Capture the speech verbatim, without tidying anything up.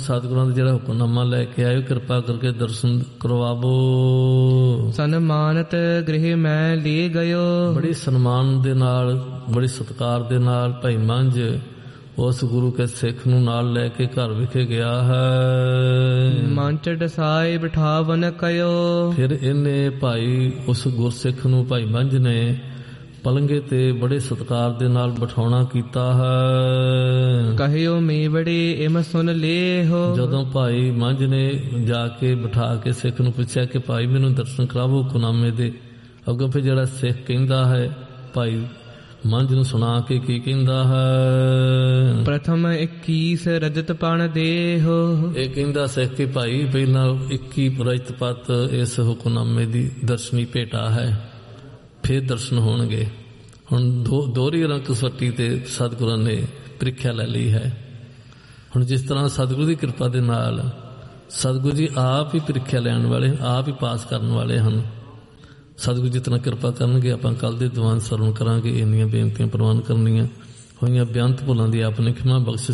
ਸਤਿਗੁਰਾਂ ਦਾ ਜਿਹੜਾ ਹੁਕਮਨਾਮਾ ਲੈ ਕੇ ਆਇਓ, ਕਿਰਪਾ ਕਰਕੇ ਦਰਸ਼ਨ ਕਰਵਾਵੋ। ਸਨਮਾਨਤ ਗ੍ਰਹਿ ਮੈਂ ਲੈ ਗਇਓ। ਬੜੀ ਸਨਮਾਨ ਦੇ ਨਾਲ, ਬੜੀ ਸਤਿਕਾਰ ਦੇ ਨਾਲ ਭਾਈ ਮੰਝ ਉਸ ਗੁਰੂ ਕੇ ਸਿੱਖ ਨੂੰ ਨਾਲ ਲੈ ਕੇ ਘਰ ਵਿਖੇ ਗਿਆ ਹੈ। ਮੰਚ ਡਸਾਏ ਬਿਠਾਵਨ ਕਯੋ। ਫਿਰ ਇਹਨੇ ਭਾਈ ਉਸ ਗੁਰਸਿੱਖ ਨੂੰ, ਭਾਈ ਮੰਝ ਨੇ ਪਲੰਗੇ ਤੇ ਬੜੇ ਸਤਿਕਾਰ ਦੇ ਨਾਲ ਬਿਠਾਉਣਾ ਕੀਤਾ ਹੈ। ਕਹਿਓ ਮੇਵੜੇ ਇਮ ਸੁਨ ਲੇਹੋ। ਜਦੋਂ ਭਾਈ ਮੰਝ ਨੇ ਜਾ ਕੇ ਬਿਠਾ ਕੇ ਸਿੱਖ ਨੂੰ ਪੁੱਛਿਆ ਕਿ ਭਾਈ ਮੈਨੂੰ ਦਰਸ਼ਨ ਕਰਾਵੋ ਹੁਕਮਨਾਮੇ ਦੇ, ਅੱਗੋਂ ਫਿਰ ਜਿਹੜਾ ਸਿੱਖ ਕਹਿੰਦਾ ਹੈ ਭਾਈ ਮੰਝ ਨੂੰ ਸੁਣਾ ਕੇ ਕੀ ਕਹਿੰਦਾ ਹੈ। ਪ੍ਰਥਮ ਇੱਕੀਸ ਰਜਤ ਪਣ ਦੇਹੋ। ਇਹ ਕਹਿੰਦਾ ਸਿੱਖ ਕਿ ਭਾਈ ਪਹਿਲਾਂ ਇੱਕੀ ਰਜਤ ਪਤ ਇਸ ਹੁਕਮਨਾਮੇ ਦੀ ਦਰਸ਼ਨੀ ਭੇਟਾ ਹੈ, ਫਿਰ ਦਰਸ਼ਨ ਹੋਣਗੇ। ਹੁਣ ਦੋ ਦੋਹਰੀ ਰੰਗ ਸੱਟੀ ਤੇ ਸਤਿਗੁਰਾਂ ਨੇ ਪ੍ਰੀਖਿਆ ਲੈ ਲਈ ਹੈ। ਹੁਣ ਜਿਸ ਤਰ੍ਹਾਂ ਸਤਿਗੁਰੂ ਦੀ ਕਿਰਪਾ ਦੇ ਨਾਲ ਸਤਿਗੁਰੂ ਜੀ ਆਪ ਹੀ ਪ੍ਰੀਖਿਆ ਲੈਣ ਵਾਲੇ, ਆਪ ਹੀ ਪਾਸ ਕਰਨ ਵਾਲੇ ਹਨ। ਸਤਿਗੁਰੂ ਜਿਤਨਾ ਕਿਰਪਾ ਕਰਨਗੇ ਆਪਾਂ ਕੱਲ੍ਹ ਦੇ ਦੀਵਾਨ ਸਰਵਣ ਕਰਾਂਗੇ। ਇੰਨੀਆਂ ਬੇਨਤੀਆਂ ਪ੍ਰਵਾਨ ਕਰਨੀਆਂ ਹੋਈਆਂ, ਬੇਅੰਤ ਭੁੱਲਾਂ ਦੀ ਆਪ ਨੇ ਖਿਮਾ ਬਖਸ਼ਿਸ਼